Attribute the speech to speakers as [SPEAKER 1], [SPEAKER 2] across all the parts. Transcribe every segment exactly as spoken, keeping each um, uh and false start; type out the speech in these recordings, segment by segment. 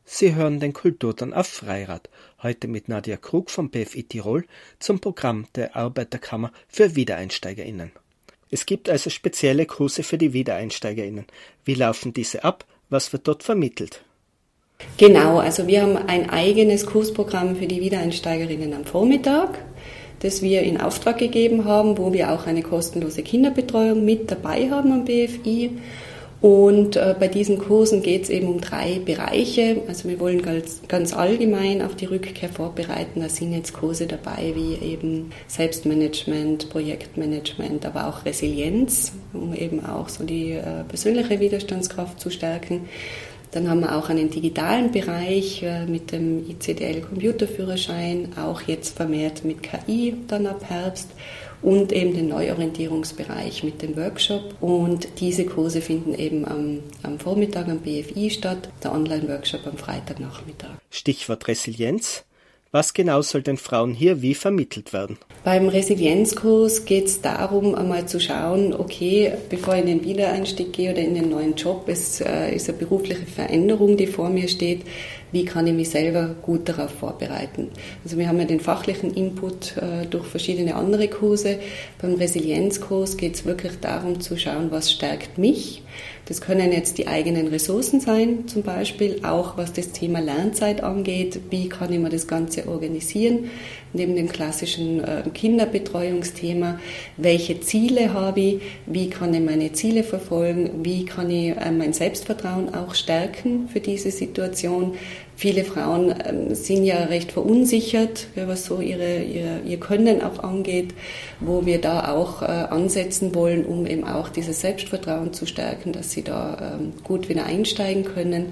[SPEAKER 1] Sie hören den Kulturton auf Freirad, heute mit Nadja Krug vom B F I Tirol zum Programm der Arbeiterkammer für WiedereinsteigerInnen. Es gibt also spezielle Kurse für die WiedereinsteigerInnen. Wie laufen diese ab? Was wird dort vermittelt?
[SPEAKER 2] Genau, also wir haben ein eigenes Kursprogramm für die WiedereinsteigerInnen am Vormittag, das wir in Auftrag gegeben haben, wo wir auch eine kostenlose Kinderbetreuung mit dabei haben am B F I. Und äh, bei diesen Kursen geht es eben um drei Bereiche. Also wir wollen ganz, ganz allgemein auf die Rückkehr vorbereiten. Da sind jetzt Kurse dabei wie eben Selbstmanagement, Projektmanagement, aber auch Resilienz, um eben auch so die äh, persönliche Widerstandskraft zu stärken. Dann haben wir auch einen digitalen Bereich äh, mit dem I C D L-Computerführerschein, auch jetzt vermehrt mit K I dann ab Herbst. Und eben den Neuorientierungsbereich mit dem Workshop. Und diese Kurse finden eben am, am Vormittag am B F I statt, der Online-Workshop am Freitagnachmittag.
[SPEAKER 1] Stichwort Resilienz. Was genau soll den Frauen hier wie vermittelt werden?
[SPEAKER 2] Beim Resilienzkurs geht es darum, einmal zu schauen, okay, bevor ich in den Wiedereinstieg gehe oder in den neuen Job, es äh, ist eine berufliche Veränderung, die vor mir steht. Wie kann ich mich selber gut darauf vorbereiten? Also wir haben ja den fachlichen Input äh, durch verschiedene andere Kurse. Beim Resilienzkurs geht es wirklich darum zu schauen, was stärkt mich. Das können jetzt die eigenen Ressourcen sein, zum Beispiel auch was das Thema Lernzeit angeht. Wie kann ich mir das Ganze organisieren? Neben dem klassischen äh, Kinderbetreuungsthema, welche Ziele habe ich? Wie kann ich meine Ziele verfolgen? Wie kann ich äh, mein Selbstvertrauen auch stärken für diese Situation? Viele Frauen ähm, sind ja recht verunsichert, was so ihre, ihre, ihr Können auch angeht, wo wir da auch äh, ansetzen wollen, um eben auch dieses Selbstvertrauen zu stärken, dass sie da ähm, gut wieder einsteigen können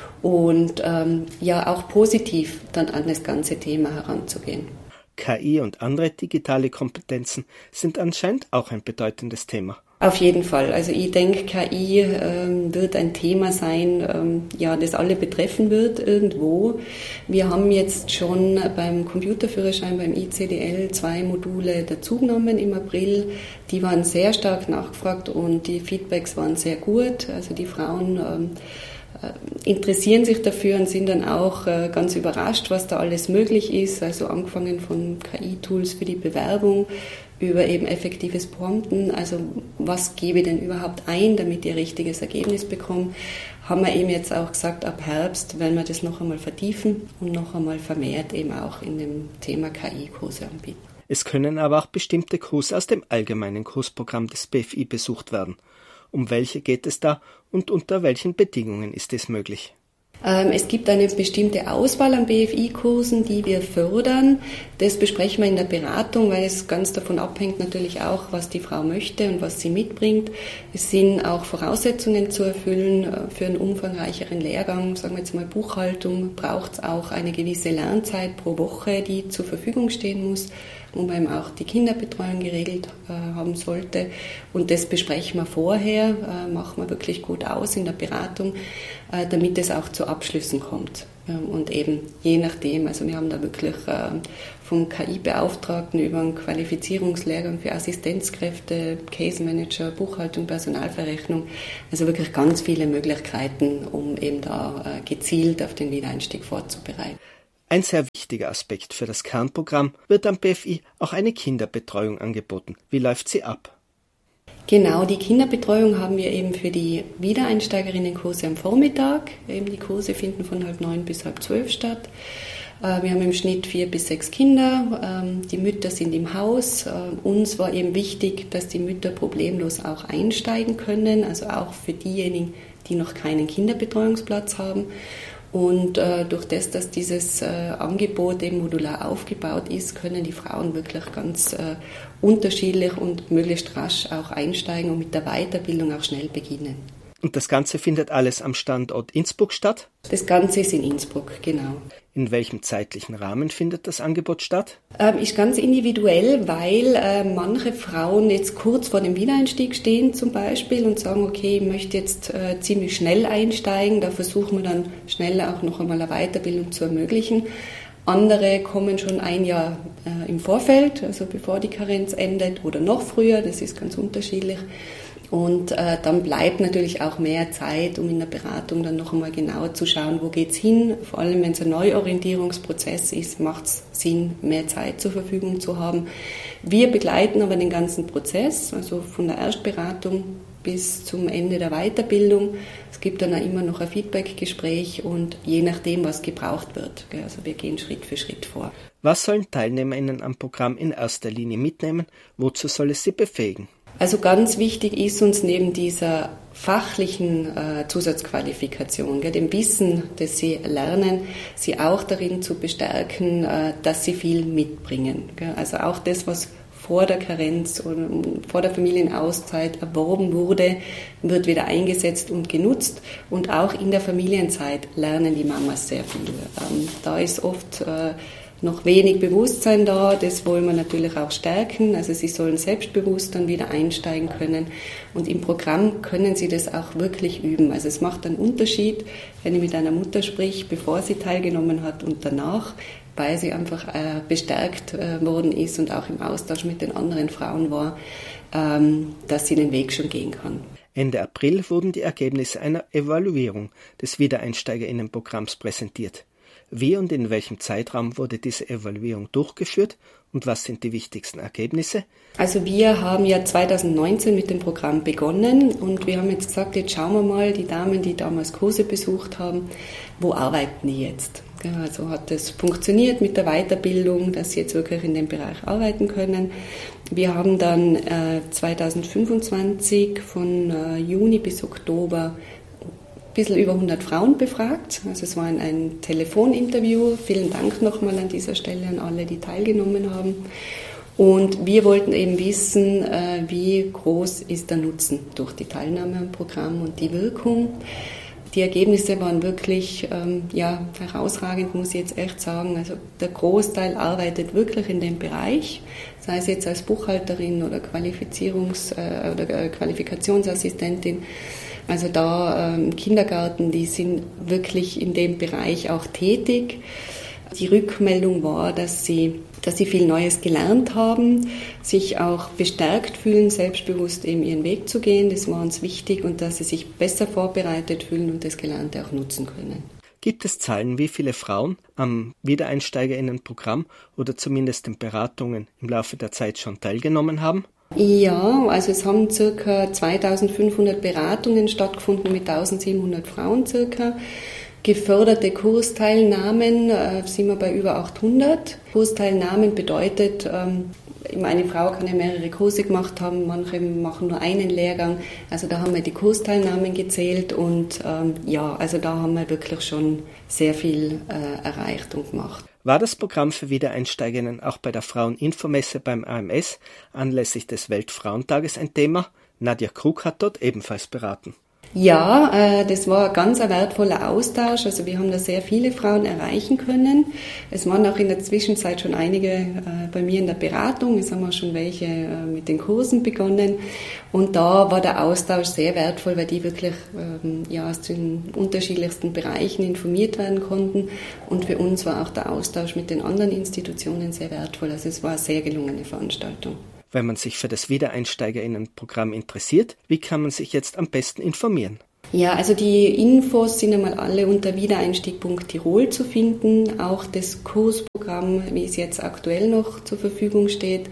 [SPEAKER 2] und ähm, ja auch positiv dann an das ganze Thema heranzugehen.
[SPEAKER 1] K I und andere digitale Kompetenzen sind anscheinend auch ein bedeutendes Thema.
[SPEAKER 2] Auf jeden Fall. Also ich denke, K I ähm, wird ein Thema sein, ähm, ja, das alle betreffen wird irgendwo. Wir haben jetzt schon beim Computerführerschein, beim I C D L, zwei Module dazugenommen im April. Die waren sehr stark nachgefragt und die Feedbacks waren sehr gut. Also die Frauen ähm, interessieren sich dafür und sind dann auch äh, ganz überrascht, was da alles möglich ist. Also angefangen von K I-Tools für die Bewerbung über eben effektives Prompten, also was gebe ich denn überhaupt ein, damit ich ein richtiges Ergebnis bekomme, haben wir eben jetzt auch gesagt, ab Herbst werden wir das noch einmal vertiefen und noch einmal vermehrt eben auch in dem Thema K I-Kurse anbieten.
[SPEAKER 1] Es können aber auch bestimmte Kurse aus dem allgemeinen Kursprogramm des B F I besucht werden. Um welche geht es da und unter welchen Bedingungen ist es möglich?
[SPEAKER 2] Es gibt eine bestimmte Auswahl an B F I-Kursen, die wir fördern. Das besprechen wir in der Beratung, weil es ganz davon abhängt natürlich auch, was die Frau möchte und was sie mitbringt. Es sind auch Voraussetzungen zu erfüllen für einen umfangreicheren Lehrgang. Sagen wir jetzt mal Buchhaltung, braucht es auch eine gewisse Lernzeit pro Woche, die zur Verfügung stehen muss, wo man eben auch die Kinderbetreuung geregelt äh, haben sollte. Und das besprechen wir vorher, äh, machen wir wirklich gut aus in der Beratung, äh, damit es auch zu Abschlüssen kommt. Ähm, und eben je nachdem, also wir haben da wirklich äh, vom K I-Beauftragten über einen Qualifizierungslehrgang für Assistenzkräfte, Case Manager, Buchhaltung, Personalverrechnung, also wirklich ganz viele Möglichkeiten, um eben da äh, gezielt auf den Wiedereinstieg vorzubereiten.
[SPEAKER 1] Ein sehr wichtiger Aspekt für das Kernprogramm wird am B F I auch eine Kinderbetreuung angeboten. Wie läuft sie ab?
[SPEAKER 2] Genau, die Kinderbetreuung haben wir eben für die Wiedereinsteigerinnenkurse am Vormittag. Eben die Kurse finden von halb neun bis halb zwölf statt. Wir haben im Schnitt vier bis sechs Kinder. Die Mütter sind im Haus. Uns war eben wichtig, dass die Mütter problemlos auch einsteigen können, also auch für diejenigen, die noch keinen Kinderbetreuungsplatz haben. Und äh, durch das, dass dieses äh, Angebot eben modular aufgebaut ist, können die Frauen wirklich ganz äh, unterschiedlich und möglichst rasch auch einsteigen und mit der Weiterbildung auch schnell beginnen.
[SPEAKER 1] Und das Ganze findet alles am Standort Innsbruck statt?
[SPEAKER 2] Das Ganze ist in Innsbruck, genau.
[SPEAKER 1] In welchem zeitlichen Rahmen findet das Angebot statt?
[SPEAKER 2] Ähm, ist ganz individuell, weil äh, manche Frauen jetzt kurz vor dem Wiedereinstieg stehen zum Beispiel und sagen, okay, ich möchte jetzt äh, ziemlich schnell einsteigen. Da versuchen wir dann schneller auch noch einmal eine Weiterbildung zu ermöglichen. Andere kommen schon ein Jahr äh, im Vorfeld, also bevor die Karenz endet oder noch früher, das ist ganz unterschiedlich. Und äh, dann bleibt natürlich auch mehr Zeit, um in der Beratung dann noch einmal genauer zu schauen, wo geht's hin. Vor allem, wenn es ein Neuorientierungsprozess ist, macht es Sinn, mehr Zeit zur Verfügung zu haben. Wir begleiten aber den ganzen Prozess, also von der Erstberatung bis zum Ende der Weiterbildung. Es gibt dann auch immer noch ein Feedbackgespräch und je nachdem, was gebraucht wird. Also wir gehen Schritt für Schritt vor.
[SPEAKER 1] Was sollen TeilnehmerInnen am Programm in erster Linie mitnehmen? Wozu soll es sie befähigen?
[SPEAKER 2] Also ganz wichtig ist uns neben dieser fachlichen äh, Zusatzqualifikation, gell, dem Wissen, das sie lernen, sie auch darin zu bestärken, äh, dass sie viel mitbringen. Gell. Also auch das, was vor der Karenz oder vor der Familienauszeit erworben wurde, wird wieder eingesetzt und genutzt. Und auch in der Familienzeit lernen die Mamas sehr viel. Ähm, da ist oft äh, noch wenig Bewusstsein da, das wollen wir natürlich auch stärken, also sie sollen selbstbewusst dann wieder einsteigen können und im Programm können sie das auch wirklich üben. Also es macht einen Unterschied, wenn ich mit einer Mutter sprich, bevor sie teilgenommen hat und danach, weil sie einfach äh, bestärkt äh, worden ist und auch im Austausch mit den anderen Frauen war, ähm, dass sie den Weg schon gehen kann.
[SPEAKER 1] Ende April wurden die Ergebnisse einer Evaluierung des WiedereinsteigerInnen-Programms präsentiert. Wie und in welchem Zeitraum wurde diese Evaluierung durchgeführt und was sind die wichtigsten Ergebnisse?
[SPEAKER 2] Also wir haben ja zwanzig neunzehn mit dem Programm begonnen und wir haben jetzt gesagt, jetzt schauen wir mal, die Damen, die damals Kurse besucht haben, wo arbeiten die jetzt? Also hat das funktioniert mit der Weiterbildung, dass sie jetzt wirklich in dem Bereich arbeiten können. Wir haben dann äh, zwanzig fünfundzwanzig von äh, Juni bis Oktober ein bisschen über hundert Frauen befragt. Also es war ein, ein Telefoninterview. Vielen Dank nochmal an dieser Stelle an alle, die teilgenommen haben. Und wir wollten eben wissen, äh, wie groß ist der Nutzen durch die Teilnahme am Programm und die Wirkung. Die Ergebnisse waren wirklich ähm, ja, herausragend, muss ich jetzt echt sagen. Also der Großteil arbeitet wirklich in dem Bereich, sei es jetzt als Buchhalterin oder Qualifizierungs- äh, oder äh, Qualifikationsassistentin. Also da im ähm, Kindergarten, die sind wirklich in dem Bereich auch tätig. Die Rückmeldung war, dass sie, dass sie viel Neues gelernt haben, sich auch bestärkt fühlen, selbstbewusst eben ihren Weg zu gehen. Das war uns wichtig und dass sie sich besser vorbereitet fühlen und das Gelernte auch nutzen können.
[SPEAKER 1] Gibt es Zahlen, wie viele Frauen am WiedereinsteigerInnen-Programm oder zumindest den Beratungen im Laufe der Zeit schon teilgenommen haben?
[SPEAKER 2] Ja, also es haben ca. zweitausendfünfhundert Beratungen stattgefunden mit eintausendsiebenhundert Frauen circa. Geförderte Kursteilnahmen äh, sind wir bei über achthundert. Kursteilnahmen bedeutet, ähm, eine Frau kann ja mehrere Kurse gemacht haben, manche machen nur einen Lehrgang. Also da haben wir die Kursteilnahmen gezählt und ähm, ja, also da haben wir wirklich schon sehr viel äh, erreicht und gemacht.
[SPEAKER 1] War das Programm für WiedereinsteigerInnen auch bei der Fraueninfomesse beim A M S anlässlich des Weltfrauentages ein Thema? Nadja Krug hat dort ebenfalls beraten.
[SPEAKER 2] Ja, äh, das war ganz ein wertvoller Austausch. Also wir haben da sehr viele Frauen erreichen können. Es waren auch in der Zwischenzeit schon einige äh, bei mir in der Beratung. Es haben auch schon welche äh, mit den Kursen begonnen. Und da war der Austausch sehr wertvoll, weil die wirklich ähm, ja, aus den unterschiedlichsten Bereichen informiert werden konnten. Und für uns war auch der Austausch mit den anderen Institutionen sehr wertvoll. Also es war eine sehr gelungene Veranstaltung.
[SPEAKER 1] Wenn man sich für das WiedereinsteigerInnen-Programm interessiert, wie kann man sich jetzt am besten informieren?
[SPEAKER 2] Ja, also die Infos sind einmal alle unter wiedereinstieg punkt tirol zu finden. Auch das Kursprogramm, wie es jetzt aktuell noch zur Verfügung steht.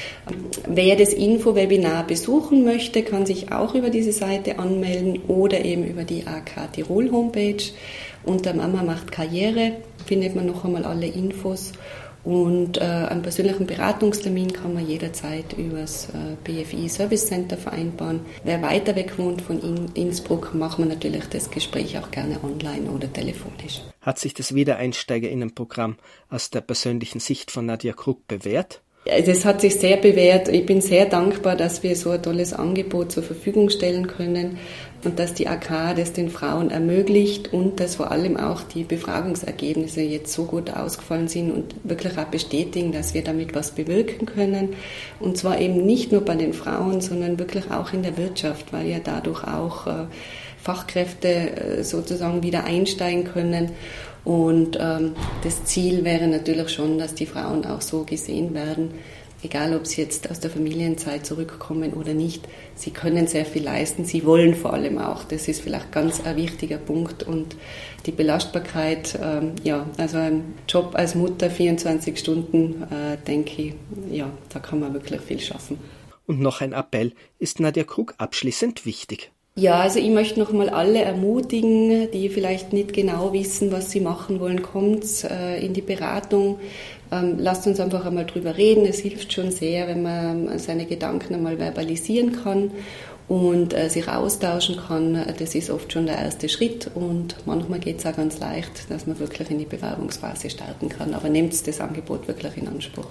[SPEAKER 2] Wer das Info-Webinar besuchen möchte, kann sich auch über diese Seite anmelden oder eben über die A K Tirol Homepage. Unter Mama macht Karriere findet man noch einmal alle Infos. Und äh, einen persönlichen Beratungstermin kann man jederzeit über das äh, B F I Service Center vereinbaren. Wer weiter weg wohnt von In- Innsbruck, machen wir natürlich das Gespräch auch gerne online oder telefonisch.
[SPEAKER 1] Hat sich das WiedereinsteigerInnen-Programm aus der persönlichen Sicht von Nadja Krug bewährt?
[SPEAKER 2] Das hat sich sehr bewährt. Ich bin sehr dankbar, dass wir so ein tolles Angebot zur Verfügung stellen können und dass die A K das den Frauen ermöglicht und dass vor allem auch die Befragungsergebnisse jetzt so gut ausgefallen sind und wirklich auch bestätigen, dass wir damit was bewirken können. Und zwar eben nicht nur bei den Frauen, sondern wirklich auch in der Wirtschaft, weil ja dadurch auch äh, Fachkräfte äh, sozusagen wieder einsteigen können. Und ähm, das Ziel wäre natürlich schon, dass die Frauen auch so gesehen werden, egal ob sie jetzt aus der Familienzeit zurückkommen oder nicht, sie können sehr viel leisten, sie wollen vor allem auch. Das ist vielleicht ganz ein wichtiger Punkt. Und die Belastbarkeit, ähm, ja, also ein Job als Mutter, vierundzwanzig Stunden, äh, denke ich, ja, da kann man wirklich viel schaffen.
[SPEAKER 1] Und noch ein Appell ist Nadja Krug abschließend wichtig.
[SPEAKER 2] Ja, also ich möchte noch mal alle ermutigen, die vielleicht nicht genau wissen, was sie machen wollen, kommt äh, in die Beratung. Ähm, lasst uns einfach einmal drüber reden. Es hilft schon sehr, wenn man seine Gedanken einmal verbalisieren kann und äh, sich austauschen kann. Das ist oft schon der erste Schritt und manchmal geht es auch ganz leicht, dass man wirklich in die Bewerbungsphase starten kann. Aber nehmt das Angebot wirklich in Anspruch.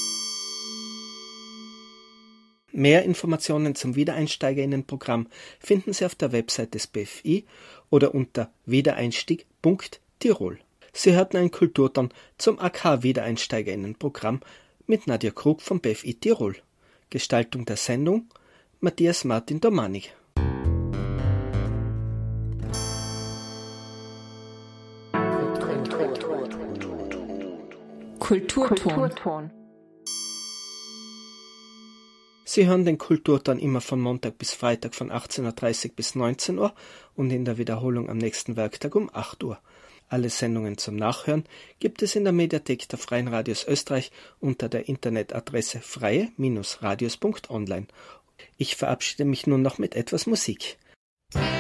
[SPEAKER 1] Mehr Informationen zum WiedereinsteigerInnen-Programm finden Sie auf der Website des B F I oder unter wiedereinstieg punkt tirol. Sie hörten einen Kulturton zum A K-WiedereinsteigerInnen-Programm mit Nadja Krug vom B F I Tirol. Gestaltung der Sendung Matthias Martin Domanik.
[SPEAKER 3] Kulturton.
[SPEAKER 1] Sie hören den Kulturton immer von Montag bis Freitag von achtzehn Uhr dreißig bis neunzehn Uhr und in der Wiederholung am nächsten Werktag um acht Uhr. Alle Sendungen zum Nachhören gibt es in der Mediathek der Freien Radios Österreich unter der Internetadresse freie Bindestrich radios punkt online. Ich verabschiede mich nun noch mit etwas Musik.